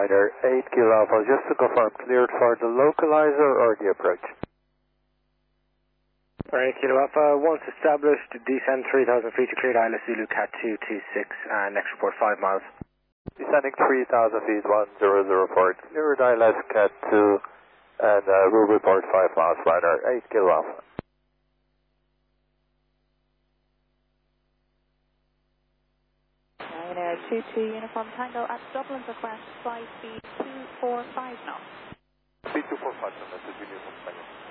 Ryder 8 Kilo Alpha, just to confirm, cleared for the localizer or the approach? Alright, Kilo Alpha, once established, descend 3,000 feet to cleared ILS Zulu Cat 226, and next report 5 miles. Descending 3,000 feet, 1004, cleared ILS Cat 2, and we'll report 5 miles, Ryder 8 Kilo Alpha. Ryanair 22 Uniform Tango at Dublin, request flight speed 245 knots. Speed 245 knots, that's the Uniform Tango.